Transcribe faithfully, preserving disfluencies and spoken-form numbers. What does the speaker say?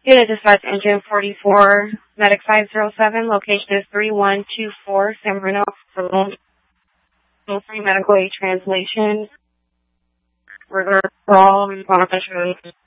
Unit Dispatch Engine forty-four, Medic five zero seven, location is three one two four, San Bruno, for free medical aid translation. We're going to call, we want to